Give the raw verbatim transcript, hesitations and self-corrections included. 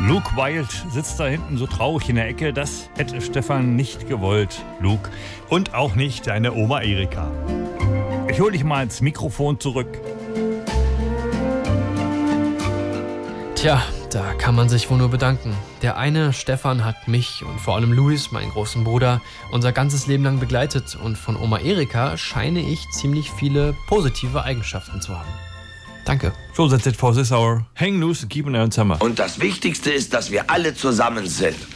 Luke Wild sitzt da hinten so traurig in der Ecke. Das hätte Stefan nicht gewollt, Luke. Und auch nicht deine Oma Erika. Ich hol dich mal ins Mikrofon zurück. Tja, da kann man sich wohl nur bedanken. Der eine, Stefan, hat mich und vor allem Luis, meinen großen Bruder, unser ganzes Leben lang begleitet. Und von Oma Erika scheine ich ziemlich viele positive Eigenschaften zu haben. Danke. So, that's it for this hour. Hang loose and keep an eye on summer. Und das Wichtigste ist, dass wir alle zusammen sind.